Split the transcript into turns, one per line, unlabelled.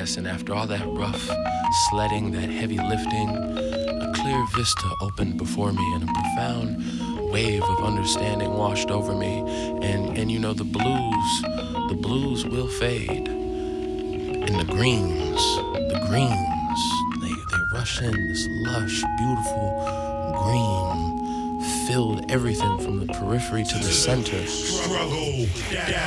grass, and after all that rough sledding, that heavy lifting, a clear vista opened before me, and a profound wave of understanding washed over me. And you know, the blues will fade. And the greens, they rush in, this lush, beautiful green filled everything from the periphery to the center.
Struggle.